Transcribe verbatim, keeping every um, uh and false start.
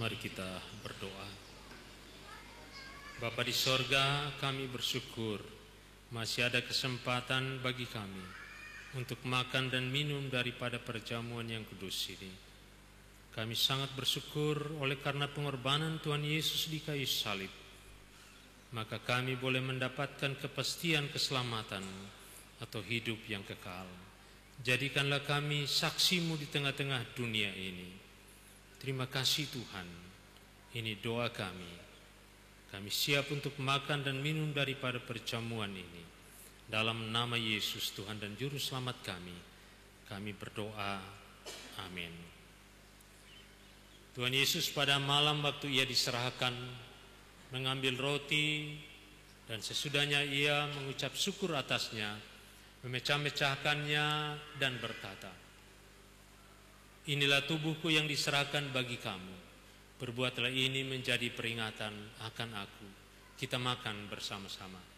Mari kita berdoa. Bapa di sorga, kami bersyukur masih ada kesempatan bagi kami untuk makan dan minum daripada perjamuan yang kudus ini. Kami sangat bersyukur oleh karena pengorbanan Tuhan Yesus di kayu salib, maka kami boleh mendapatkan kepastian keselamatan atau hidup yang kekal. Jadikanlah kami saksimu di tengah-tengah dunia ini. Terima kasih Tuhan, ini doa kami. Kami siap untuk makan dan minum daripada perjamuan ini. Dalam nama Yesus Tuhan dan Juru Selamat kami, kami berdoa. Amin. Tuhan Yesus pada malam waktu ia diserahkan, mengambil roti, dan sesudahnya ia mengucap syukur atasnya, memecah-mecahkannya dan berkata, "Inilah tubuhku yang diserahkan bagi kamu. Perbuatlah ini menjadi peringatan akan aku." Kita makan bersama-sama.